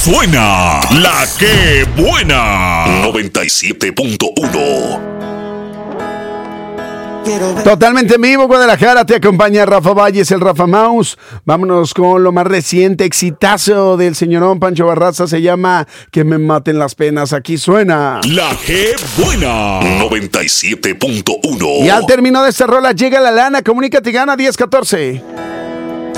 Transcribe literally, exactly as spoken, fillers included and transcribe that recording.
suena la que buena. noventa y siete punto uno. Totalmente en vivo, Guadalajara, te acompaña Rafa Valles, el Rafa Mouse. Vámonos con lo más reciente, exitazo del señorón Pancho Barraza, se llama Que me maten las penas. Aquí suena la que buena. noventa y siete punto uno. Y al término de esta rola llega la lana. Comunícate y gana diez catorce.